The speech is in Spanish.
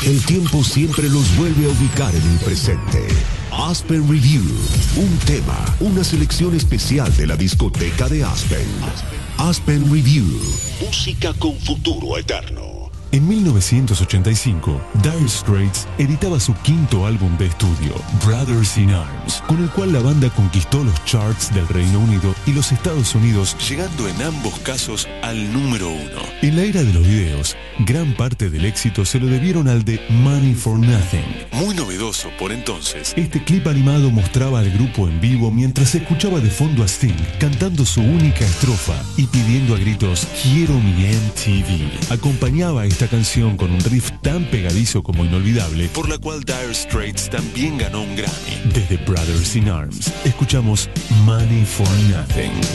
El tiempo siempre los vuelve a ubicar en el presente. Aspen Review, un tema, una selección especial de la discoteca de Aspen. Aspen Review, música con futuro eterno. En 1985, Dire Straits editaba su quinto álbum de estudio, Brothers in Arms, con el cual la banda conquistó los charts del Reino Unido y los Estados Unidos, llegando en ambos casos al número 1. En la era de los videos, gran parte del éxito se lo debieron al de Money for Nothing. Muy novedoso por entonces, este clip animado mostraba al grupo en vivo mientras se escuchaba de fondo a Sting cantando su única estrofa y pidiendo a gritos "Quiero mi MTV". Acompañaba esta canción con un riff tan pegadizo como inolvidable, por la cual Dire Straits también ganó un Grammy. Desde Brothers in Arms, escuchamos Money for Nothing.